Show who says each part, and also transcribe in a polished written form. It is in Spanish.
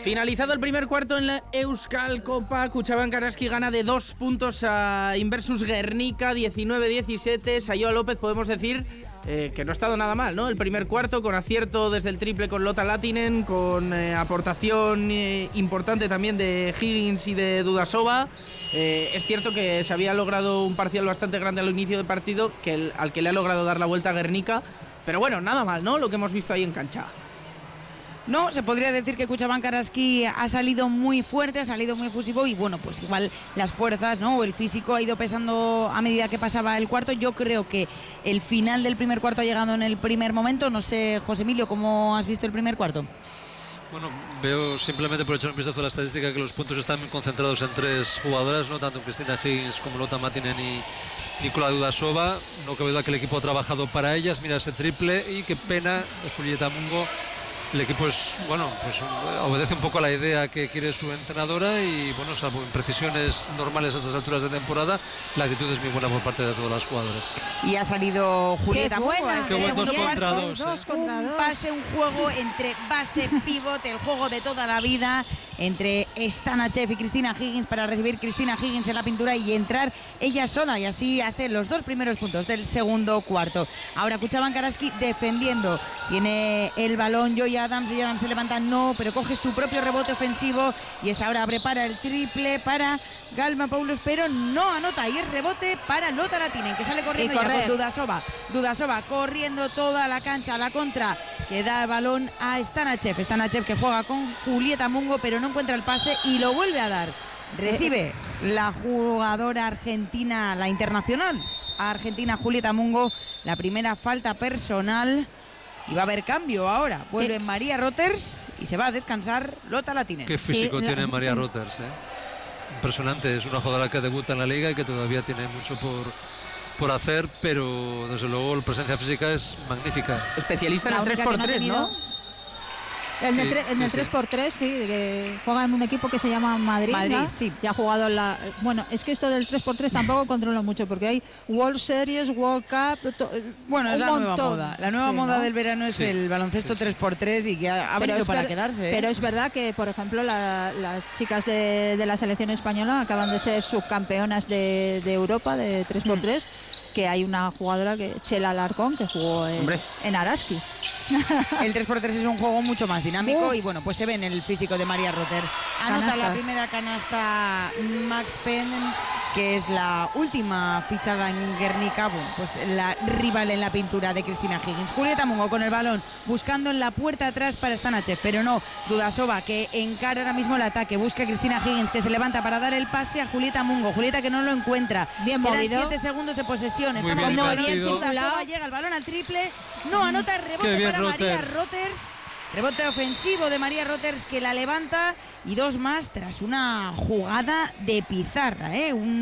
Speaker 1: Finalizado el primer cuarto en la Euskal Copa, Kutxabank Araski gana de 2 puntos a Inversus Guernica, 19-17. Sayoa López, podemos decir que no ha estado nada mal, ¿no? El primer cuarto con acierto desde el triple con Lotta Latinen, con aportación importante también de Higgins y de Dudasova. Es cierto que se había logrado un parcial bastante grande al inicio del partido, al que le ha logrado dar la vuelta a Guernica. Pero bueno, nada mal, ¿no? Lo que hemos visto ahí en cancha.
Speaker 2: No, se podría decir que Kutxabank Araski ha salido muy fuerte, ha salido muy efusivo y bueno, pues igual las fuerzas, ¿no? O el físico ha ido pesando a medida que pasaba el cuarto. Yo creo que el final del primer cuarto ha llegado en el primer momento. No sé, José Emilio, ¿cómo has visto el primer cuarto?
Speaker 3: Bueno, veo simplemente por echar un vistazo a la estadística que los puntos están concentrados en 3 jugadoras, no tanto Cristina Higgins como Lotta Latinen y Nicola Dudasova. No cabe duda que el equipo ha trabajado para ellas. Mira ese triple y qué pena, Julieta Mungo. El equipo obedece un poco a la idea que quiere su entrenadora y bueno, salvo imprecisiones normales a estas alturas de temporada, la actitud es muy buena por parte de todas las jugadoras.
Speaker 2: Y ha salido Julieta Mungo.
Speaker 3: Qué buen 2 contra 2.
Speaker 2: Un pase, un juego entre base, pívot, el juego de toda la vida entre Stanachev y Cristina Higgins para recibir Cristina Higgins en la pintura y entrar ella sola, y así hace los 2 primeros puntos del segundo cuarto. Ahora Kutxabank Araski defendiendo, tiene el balón Joy Adams se levanta, no, pero coge su propio rebote ofensivo y es ahora prepara el triple para Galma Paulos, pero no anota, y es rebote para Lotta Latinen, que sale corriendo ya con Dudasova corriendo toda la cancha a la contra, que da el balón a Stanachev que juega con Julieta Mungo pero no encuentra el pase y lo vuelve a dar. Recibe la jugadora argentina, la internacional argentina Julieta Mungo, la primera falta personal. Y va a haber cambio ahora. Vuelve María Roters y se va a descansar Lotta Latinen.
Speaker 3: Qué físico tiene María Roters, impresionante. Es una jugadora que debuta en la liga y que todavía tiene mucho por hacer, pero desde luego la presencia física es magnífica.
Speaker 1: Especialista en el 3x3, ¿no?
Speaker 4: En el 3x3, sí, que juega en un equipo que se llama Madrid, ¿no?
Speaker 2: Sí.
Speaker 4: Y ha jugado en la... Bueno, es que esto del 3x3 tampoco controlo mucho, porque hay World Series, World Cup...
Speaker 2: Bueno, es la nueva moda. La nueva moda del verano es el baloncesto 3x3 y que ha venido para quedarse.
Speaker 4: Pero es verdad que, por ejemplo, las chicas de la selección española acaban de ser subcampeonas de Europa de 3x3, que hay una jugadora, Chela Alarcón, que jugó en Araski.
Speaker 2: El 3x3 es un juego mucho más dinámico y bueno, pues se ve en el físico de María Roters. Anota la primera canasta Max Penn, que es la última fichada en Guernica, pues la rival en la pintura de Cristina Higgins. Julieta Mungo con el balón, buscando en la puerta atrás para Stanachev, pero no, Dudasova, que encara ahora mismo el ataque, busca a Cristina Higgins, que se levanta para dar el pase a Julieta Mungo. Julieta que no lo encuentra.
Speaker 4: Bien movido.
Speaker 2: 7 segundos de posesión.
Speaker 3: Muy
Speaker 2: Está
Speaker 3: bien,
Speaker 2: Dudasova, llega el balón al triple, no anota, rebote para María Roters. Rebote ofensivo de María Roters, que la levanta, y 2 más tras una jugada de pizarra,